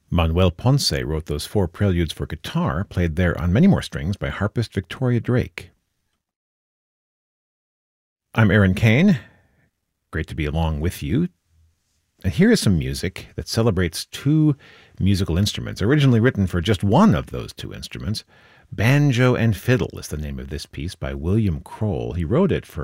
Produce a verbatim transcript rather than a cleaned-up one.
Manuel Ponce wrote those four preludes for guitar, played there on many more strings by harpist Victoria Drake. I'm Aaron Kane. Great to be along with you. And here is some music that celebrates two musical instruments, originally written for just one of those two instruments. Banjo and Fiddle is the name of this piece by William Kroll. He wrote it for